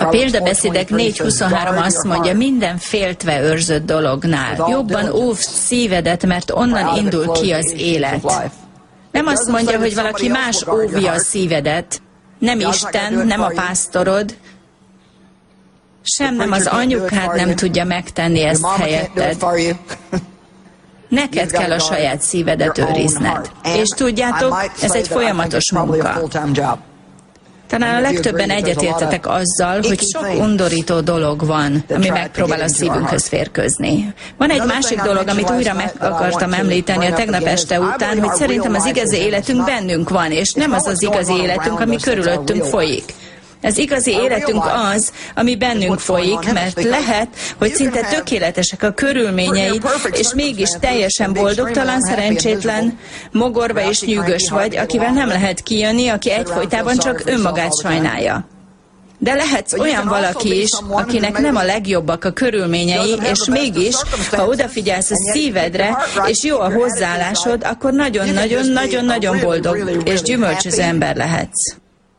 Példabeszédek 4:23 azt mondja, minden féltve őrzött dolognál. Jobban óvd szívedet, mert onnan indul ki az élet. Nem azt mondja, hogy valaki más óvja a szívedet. Nem Isten, nem a pásztorod, sem nem az anyukád nem tudja megtenni ezt helyetted. Neked kell a saját szívedet őrizned. És tudjátok, ez egy folyamatos munka. Talán a legtöbben egyetértetek azzal, hogy sok undorító dolog van, ami megpróbál a szívünkhöz férkőzni. Van egy másik dolog, amit újra meg akartam említeni a tegnap este után, hogy szerintem az igazi életünk bennünk van, és nem az az igazi életünk, ami körülöttünk folyik. Az igazi életünk az, ami bennünk folyik, mert lehet, hogy szinte tökéletesek a körülményeid, és mégis teljesen boldogtalan, szerencsétlen, mogorva és nyűgös vagy, akivel nem lehet kijönni, aki egyfolytában csak önmagát sajnálja. De lehetsz olyan valaki is, akinek nem a legjobbak a körülményei, és mégis, ha odafigyelsz a szívedre, és jó a hozzáállásod, akkor nagyon-nagyon-nagyon boldog és gyümölcsöző ember lehetsz.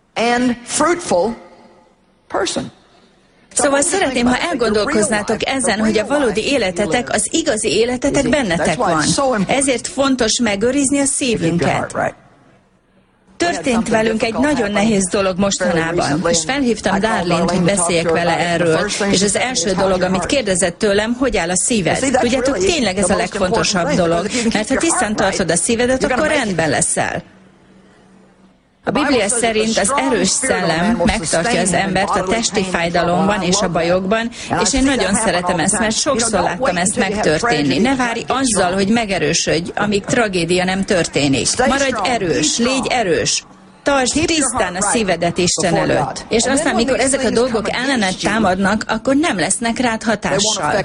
Szóval szeretném, ha elgondolkoznátok ezen, hogy a valódi életetek, az igazi életetek bennetek van. Ezért fontos megőrizni a szívünket. Történt velünk egy nagyon nehéz dolog mostanában, és felhívtam Darlene-t, hogy beszéljek vele erről, és az első dolog, amit kérdezett tőlem, hogy áll a szíved. Tudjátok, tényleg ez a legfontosabb dolog, mert ha tisztán tartod a szívedet, akkor rendben leszel. A Biblia szerint az erős szellem megtartja az embert a testi fájdalomban és a bajokban, és én nagyon szeretem ezt, mert sokszor láttam ezt megtörténni. Ne várj azzal, hogy megerősödj, amíg tragédia nem történik. Maradj erős, légy erős. Tartsd tisztán a szívedet Isten előtt. És aztán, mikor ezek a dolgok ellened támadnak, akkor nem lesznek rád hatással.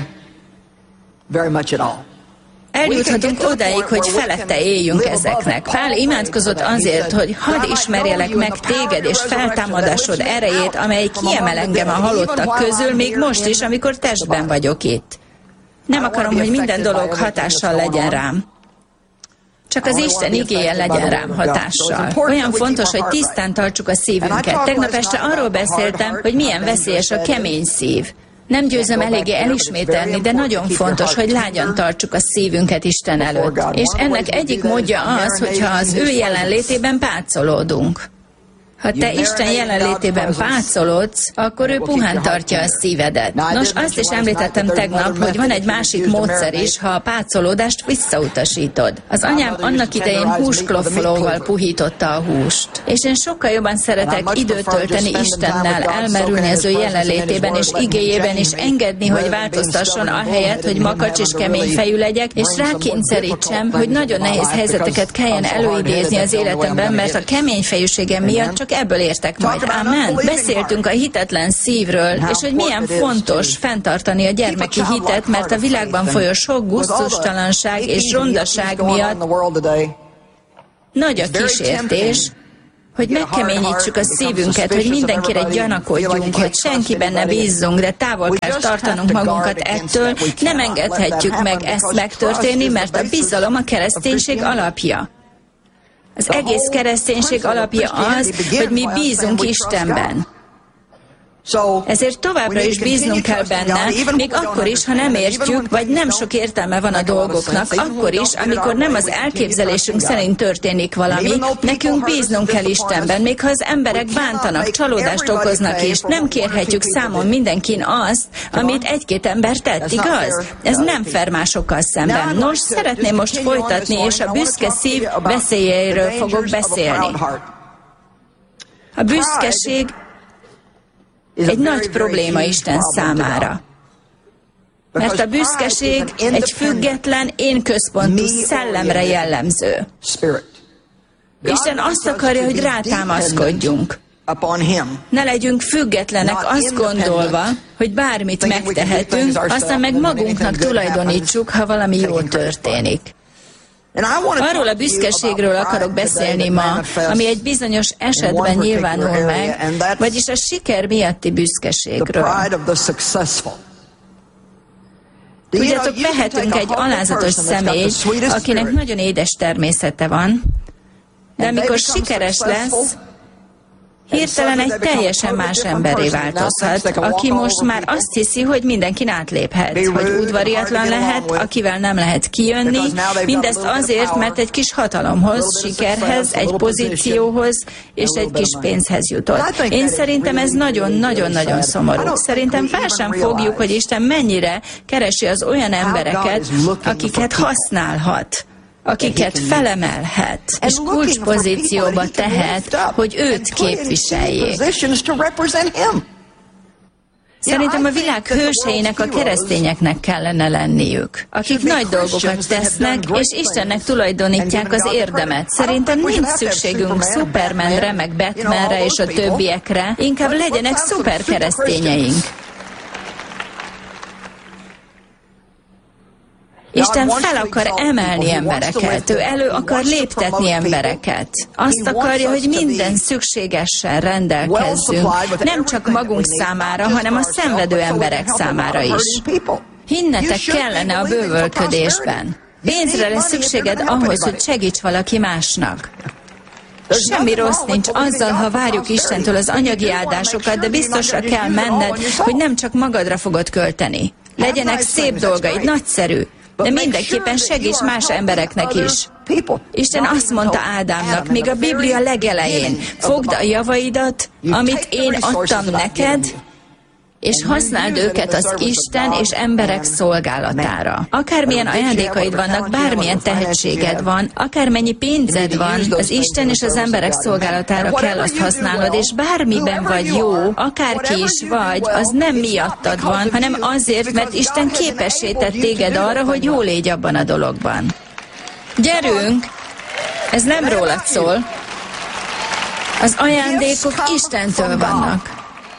Eljuthatunk odáig, hogy felette éljünk ezeknek. Pál imádkozott azért, hogy hadd ismerjelek meg téged és feltámadásod erejét, amely kiemel engem a halottak közül, még most is, amikor testben vagyok itt. Nem akarom, hogy minden dolog hatással legyen rám. Csak az Isten igéje legyen rám hatással. Olyan fontos, hogy tisztán tartsuk a szívünket. Tegnap este arról beszéltem, hogy milyen veszélyes a kemény szív. Nem győzöm eléggé elismételni, de nagyon fontos, hogy lágyan tartsuk a szívünket Isten előtt. És ennek egyik módja az, hogyha az ő jelenlétében pácolódunk. Ha te Isten jelenlétében pácolodsz, akkor ő puhán tartja a szívedet. Nos, azt is említettem tegnap, hogy van egy másik módszer is, ha a pácolódást visszautasítod. Az anyám annak idején húskloffolóval puhította a húst. És én sokkal jobban szeretek időt tölteni Istennel, elmerülni az ő jelenlétében és igéjében, és engedni, hogy változtasson ahelyett, hogy makacs és kemény fejű legyek, és rákényszerítsem, hogy nagyon nehéz helyzeteket kelljen előidézni az életemben, mert a kemény fejűségem miatt csak ebből értek majd. Amen. Beszéltünk a hitetlen szívről, és hogy milyen fontos fenntartani a gyermeki hitet, mert a világban folyó sok gusztustalanság és rondaság miatt nagy a kísértés, hogy megkeményítsük a szívünket, hogy mindenkire gyanakodjunk, hogy senkiben ne bízzunk, de távol kell tartanunk magunkat ettől, nem engedhetjük meg ezt megtörténni, mert a bizalom a kereszténység alapja. Az egész kereszténység alapja az, hogy mi bízunk Istenben. Ezért továbbra is bíznunk kell benne, még akkor is, ha nem értjük, vagy nem sok értelme van a dolgoknak, akkor is, amikor nem az elképzelésünk szerint történik valami, nekünk bíznunk kell Istenben, még ha az emberek bántanak, csalódást okoznak, és nem kérhetjük számon mindenkin azt, amit egy-két ember tett, igaz? Ez nem fair másokkal szemben. Nos, szeretném most folytatni, és a büszke szív veszélyeiről fogok beszélni. A büszkeség egy nagy probléma Isten számára. Mert a büszkeség egy független, énközpontú szellemre jellemző. Isten azt akarja, hogy rátámaszkodjunk. Ne legyünk függetlenek azt gondolva, hogy bármit megtehetünk, aztán meg magunknak tulajdonítsuk, ha valami jó történik. Arról a büszkeségről akarok beszélni ma, ami egy bizonyos esetben nyilvánul meg, vagyis a siker miatti büszkeségről. Tudjátok, vehetünk egy alázatos személyt, akinek nagyon édes természete van, de amikor sikeres lesz, hirtelen egy teljesen más emberré változhat, aki most már azt hiszi, hogy mindenkin átléphet, hogy udvariatlan lehet, akivel nem lehet kijönni, mindezt azért, mert egy kis hatalomhoz, sikerhez, egy pozícióhoz és egy kis pénzhez jutott. Én szerintem ez nagyon-nagyon-nagyon szomorú. Szerintem fel sem fogjuk, hogy Isten mennyire keresi az olyan embereket, akiket használhat, akiket felemelhet, és kulcspozícióba tehet, hogy őt képviseljék. Szerintem a világ hőseinek a keresztényeknek kellene lenniük, akik nagy dolgokat tesznek, és Istennek tulajdonítják az érdemet. Szerintem nincs szükségünk Supermanre, meg Batmanre és a többiekre, inkább legyenek szuperkeresztényeink. Isten fel akar emelni embereket, ő elő akar léptetni embereket. Azt akarja, hogy minden szükségessel rendelkezzünk, nem csak magunk számára, hanem a szenvedő emberek számára is. Hinnetek kellene a bővölködésben. Pénzre lesz szükséged ahhoz, hogy segíts valaki másnak. Semmi rossz nincs azzal, ha várjuk Istentől az anyagi áldásokat, de biztosra kell menned, hogy nem csak magadra fogod költeni. Legyenek szép dolgaid, nagyszerű. De mindenképpen segíts más embereknek is. Isten azt mondta Ádámnak, még a Biblia legelején, fogd a javaidat, amit én adtam neked, és használd őket az Isten és emberek szolgálatára. Akármilyen ajándékaid vannak, bármilyen tehetséged van, akármennyi pénzed van, az Isten és az emberek szolgálatára kell azt használnod, és bármiben vagy jó, akárki is vagy, az nem miattad van, hanem azért, mert Isten képessé tett téged arra, hogy jól légy abban a dologban. Gyerünk! Ez nem rólad szól. Az ajándékok Istentől vannak.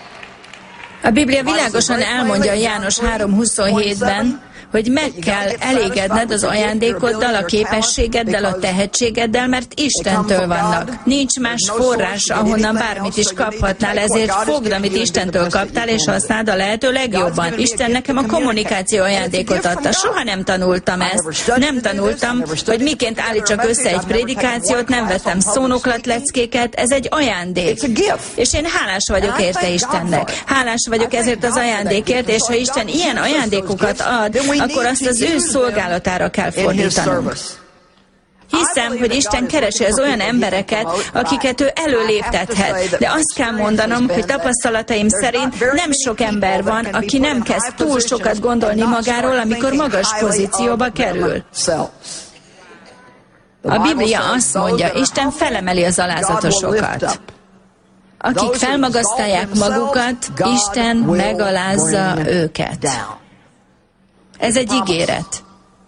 A Biblia világosan elmondja János 3:27-ben, hogy meg kell elégedned az ajándékoddal, a képességeddel, a tehetségeddel, mert Istentől vannak. Nincs más forrás, ahonnan bármit is kaphatnál, ezért fogd, amit Istentől kaptál, és használd a lehető legjobban. Isten nekem a kommunikáció ajándékot adta. Soha nem tanultam ezt. Nem tanultam, hogy miként állítsak össze egy prédikációt, nem vettem szónoklatleckéket, ez egy ajándék. És én hálás vagyok érte Istennek. Hálás vagyok ezért az ajándékért, és ha Isten ilyen ajándékokat ad, akkor azt az ő szolgálatára kell fordítanunk. Hiszem, hogy Isten keresi az olyan embereket, akiket ő előléptethet. De azt kell mondanom, hogy tapasztalataim szerint nem sok ember van, aki nem kezd túl sokat gondolni magáról, amikor magas pozícióba kerül. A Biblia azt mondja, Isten felemeli az alázatosokat. Akik felmagasztalják magukat, Isten megalázza őket. Ez egy ígéret.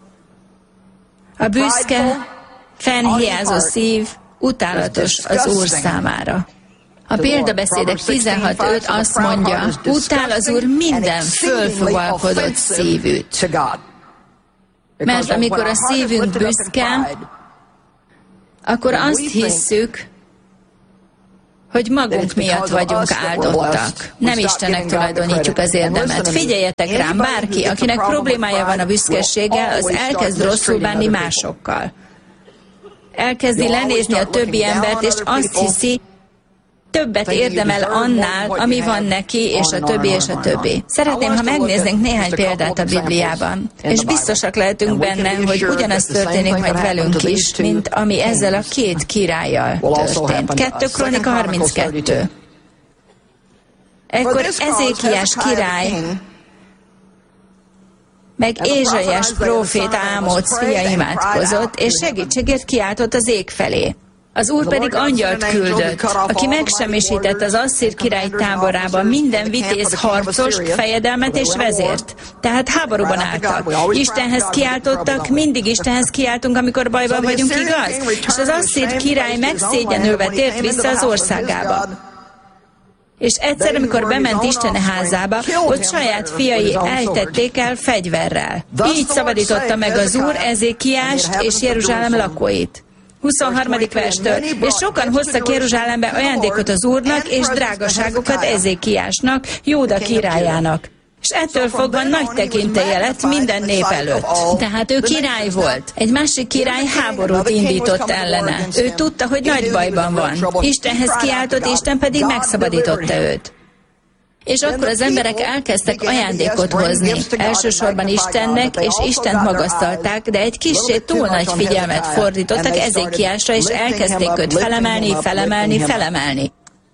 A büszke, fennhiázó szív utálatos az Úr számára. A példabeszédek 16:5 azt mondja, utál az Úr minden fölfuvalkodott szívűt. Mert amikor a szívünk büszke, akkor azt hisszük, hogy magunk miatt vagyunk áldottak. Nem Istennek tulajdonítjuk az érdemet. Figyeljetek rám, bárki, akinek problémája van a büszkeséggel, az elkezd rosszul bánni másokkal. Elkezdi lenézni a többi embert, és azt hiszi, többet érdemel annál, ami van neki, és a többi, és a többi. Szeretném, ha megnéznénk néhány példát a Bibliában, és biztosak lehetünk benne, hogy ugyanaz történik majd velünk is, mint ami ezzel a két királlyal történt. 2 Krónika 32. Ekkor Ezékiás király meg Ézsaiás próféta Ámóc fia imádkozott, és segítségért kiáltott az ég felé. Az Úr pedig angyalt küldött, aki megsemmisített az asszír király táborában minden vitéz harcost, fejedelmet és vezért. Tehát háborúban álltak. Istenhez kiáltottak, mindig Istenhez kiáltunk, amikor bajban vagyunk, igaz? És az asszír király megszégyenülve tért vissza az országába. És egyszer, amikor bement Isten házába, ott saját fiai eltették el fegyverrel. Így szabadította meg az Úr Ezékiást és Jeruzsálem lakóit. 23. verstől, és sokan hoztak Jeruzsálembe ajándékot az Úrnak, és drágaságokat Ezékiásnak, Júda királyának. És ettől fogva nagy tekintélye lett minden nép előtt. Tehát ő király volt. Egy másik király háborút indított ellene. Ő tudta, hogy nagy bajban van. Istenhez kiáltott, Isten pedig megszabadította őt. És akkor az emberek elkezdtek ajándékot hozni. Elsősorban Istennek, és Istent magasztalták, de egy kissé túl nagy figyelmet fordítottak Ezékiásra, és elkezdték őt felemelni.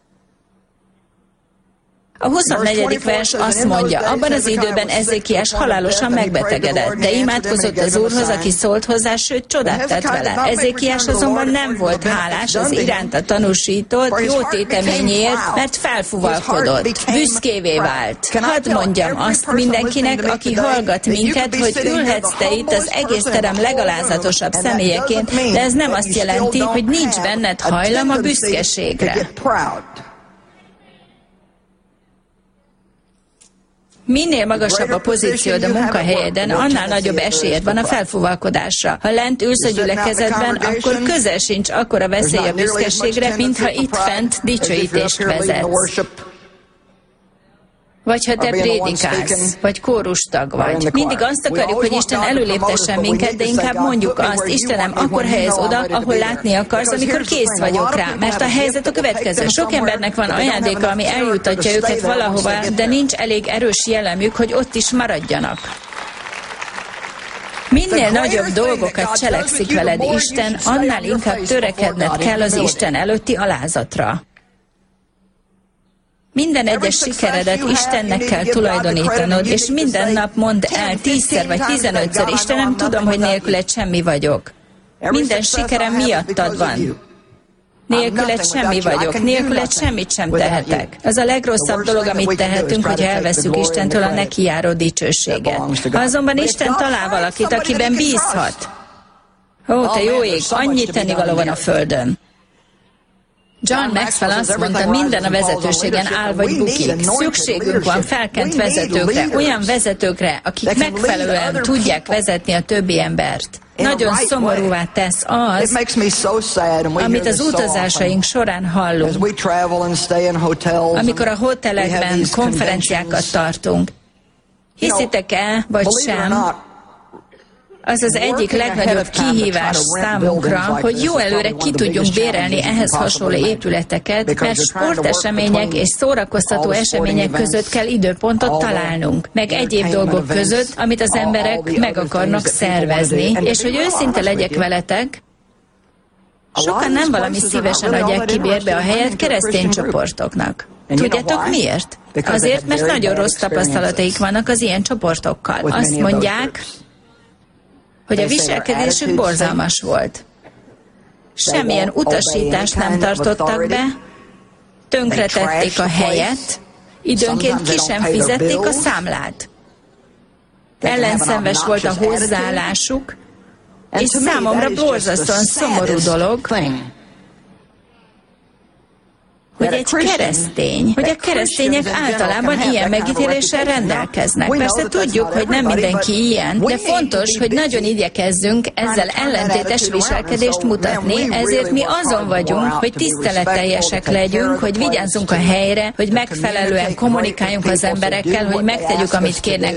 A 24. vers azt mondja, abban az időben Ezékiás halálosan megbetegedett, de imádkozott az Úrhoz, aki szólt hozzá, sőt csodát tett vele. Ezékiás azonban nem volt hálás az iránta tanúsított jó téteményért, mert felfuvalkodott, büszkévé vált. Hadd mondjam azt mindenkinek, aki hallgat minket, hogy ülhetsz te itt az egész terem legalázatosabb személyeként, de ez nem azt jelenti, hogy nincs benned hajlam a büszkeségre. Minél magasabb a pozíciód a munkahelyeden, annál nagyobb esélyed van a felfuvalkodásra. Ha lent ülsz a gyülekezetben, akkor közel sincs akkora veszély a büszkeségre, mintha itt fent dicsőítést vezetsz. Vagy ha te prédikálsz, vagy kórustag vagy. Mindig azt akarjuk, hogy Isten előléptessen minket, de inkább mondjuk azt, Istenem, akkor helyez oda, ahol látni akarsz, amikor kész vagyok rá. Mert a helyzet a következő. Sok embernek van ajándéka, ami eljutatja őket valahova, de nincs elég erős jellemük, hogy ott is maradjanak. Minél nagyobb dolgokat cselekszik veled Isten, annál inkább törekedned kell az Isten előtti alázatra. Minden egyes sikeredet Istennek kell tulajdonítanod, és minden nap mondd el 10-szer vagy 15-szer, Istenem, tudom, hogy nélküled semmi vagyok. Minden sikerem miattad van. Nélküled semmi vagyok, nélküled semmit sem tehetek. Az a legrosszabb dolog, amit tehetünk, hogy elveszünk Istentől a neki járó dicsőséget. Ha azonban Isten talál valakit, akiben bízhat, ó, te jó ég, annyi tennivaló van a földön. John Maxwell azt mondta, minden a vezetőségen áll vagy bukik. Szükségünk van felkent vezetőkre, olyan vezetőkre, akik megfelelően tudják vezetni a többi embert. Nagyon szomorúvá tesz az, amit az utazásaink során hallunk, amikor a hotelekben konferenciákat tartunk. Hiszitek-e, vagy sem, az az egyik legnagyobb kihívás számunkra, hogy jó előre ki tudjunk bérelni ehhez hasonló épületeket, mert sportesemények és szórakoztató események között kell időpontot találnunk, meg egyéb dolgok között, amit az emberek meg akarnak szervezni. És hogy őszinte legyek veletek, sokan nem valami szívesen adják ki bérbe a helyet keresztény csoportoknak. Tudjátok miért? Azért, mert nagyon rossz tapasztalataik vannak az ilyen csoportokkal. Azt mondják, hogy a viselkedésük borzalmas volt. Semmilyen utasítást nem tartottak be, tönkretették a helyet, időnként ki sem fizették a számlát. Ellenszenves volt a hozzáállásuk, és számomra borzasztóan szomorú dolog, hogy egy keresztény, hogy a keresztények általában ilyen megítéléssel rendelkeznek. Persze tudjuk, hogy nem mindenki ilyen, de fontos, hogy nagyon igyekezzünk ezzel ellentétes viselkedést mutatni, ezért mi azon vagyunk, hogy tiszteletteljesek legyünk, hogy vigyázzunk a helyre, hogy megfelelően kommunikáljunk az emberekkel, hogy megtegyük, amit kérnek.